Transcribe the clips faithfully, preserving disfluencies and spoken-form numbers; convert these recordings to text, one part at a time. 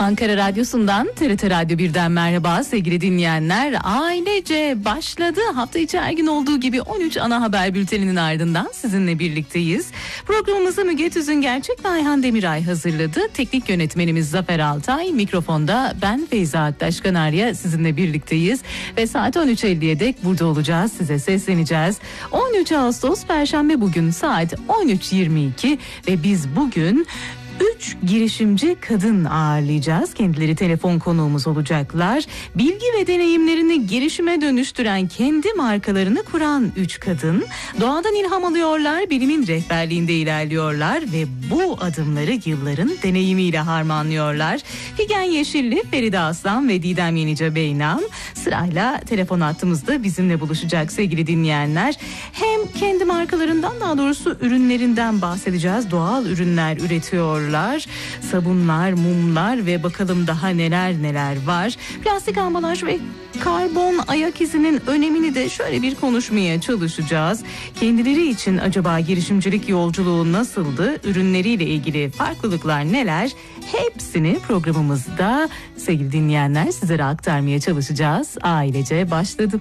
Ankara Radyosu'ndan T R T Radyo birden merhaba sevgili dinleyenler. Ailece başladı. Hafta içi her gün olduğu gibi on üç ana haber bülteninin ardından sizinle birlikteyiz. Programımızı Müge Tüzüngerçek ve Ayhan Demiray hazırladı. Teknik yönetmenimiz Zafer Altay, mikrofonda ben Feyza Aktaş-Kanarya sizinle birlikteyiz. Ve saat on üç elliye dek burada olacağız, size sesleneceğiz. on üç Ağustos Perşembe bugün saat on üç yirmi iki ve biz bugün üç girişimci kadın ağırlayacağız. Kendileri telefon konuğumuz olacaklar. Bilgi ve deneyimlerini girişime dönüştüren, kendi markalarını kuran üç kadın doğadan ilham alıyorlar, bilimin rehberliğinde ilerliyorlar ve bu adımları yılların deneyimiyle harmanlıyorlar. Figen Yeşilli, Feride Aslan ve Didem Yenice Beynam sırayla telefon hattımızda bizimle buluşacak sevgili dinleyenler. Hem kendi markalarından, daha doğrusu ürünlerinden bahsedeceğiz. Doğal ürünler üretiyorlar. Sabunlar, mumlar ve bakalım daha neler neler var. Plastik ambalaj ve karbon ayak izinin önemini de şöyle bir konuşmaya çalışacağız. Kendileri için acaba girişimcilik yolculuğu nasıldı? Ürünleriyle ilgili farklılıklar neler? Hepsini programımızda sevgili dinleyenler sizlere aktarmaya çalışacağız. Ailece başladı.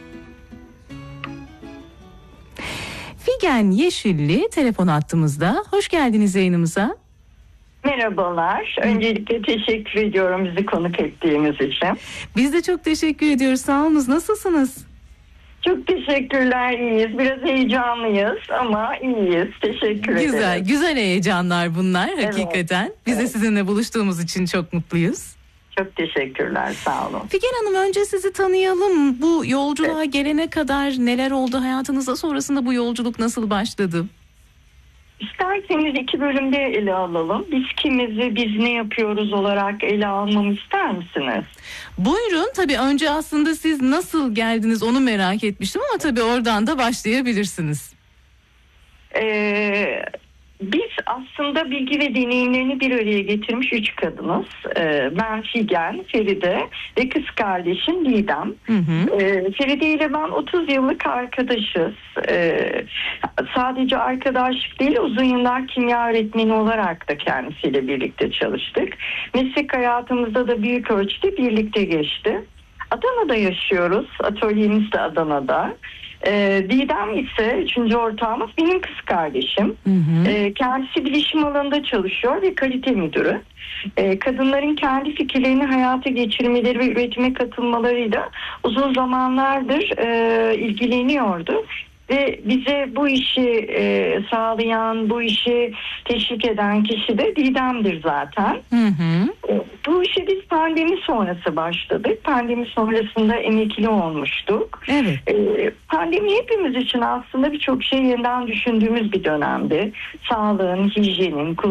Figen Yeşilli telefon hattımızda. Hoş geldiniz yayınımıza. Merhabalar. Öncelikle teşekkür ediyorum bizi konuk ettiğiniz için. Biz de çok teşekkür ediyoruz. Sağ olunuz. Nasılsınız? Çok teşekkürler. İyiyiz. Biraz heyecanlıyız ama iyiyiz. Teşekkür ederim. Güzel, güzel heyecanlar bunlar hakikaten. Evet, Biz evet. de sizinle buluştuğumuz için çok mutluyuz. Çok teşekkürler. Sağ olun. Figen Hanım, önce sizi tanıyalım. Bu yolculuğa evet. gelene kadar neler oldu hayatınızda? Sonrasında bu yolculuk nasıl başladı? İsterseniz iki bölümde ele alalım. Biz kimiz ve biz ne yapıyoruz olarak ele almamı ister misiniz? Buyurun. Tabii önce aslında siz nasıl geldiniz onu merak etmiştim ama tabii oradan da başlayabilirsiniz. Eee... Biz aslında bilgi ve deneyimlerini bir araya getirmiş üç kadınız. Ee, ben Figen, Feride ve kız kardeşim Didem. Hı hı. Ee, Feride ile ben otuz yıllık arkadaşız. Ee, sadece arkadaşlık değil, uzun yıllar kimya öğretmeni olarak da kendisiyle birlikte çalıştık. Meslek hayatımızda da büyük ölçüde birlikte geçti. Adana'da yaşıyoruz. Atölyemiz de Adana'da. Ee, Didem ise üçüncü ortağımız, benim kız kardeşim. Hı hı. Ee, kendisi bilişim alanında çalışıyor ve kalite müdürü. Ee, kadınların kendi fikirlerini hayata geçirmeleri ve üretime katılmalarıyla uzun zamanlardır e, ilgileniyordu. Ve bize bu işi e, sağlayan, bu işi teşvik eden kişi de Didem'dir zaten. Hı hı. E, bu işe biz pandemi sonrası başladık. Pandemi sonrasında emekli olmuştuk. Evet. E, pandemi hepimiz için aslında birçok şey yeniden düşündüğümüz bir dönemdi. Sağlığın, hijyenin,